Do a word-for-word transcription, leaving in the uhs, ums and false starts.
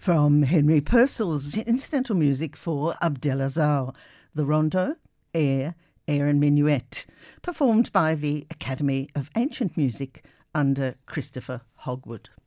From Henry Purcell's incidental music for Abdelazar, the rondo, air, air and minuet, performed by the Academy of Ancient Music under Christopher Hogwood.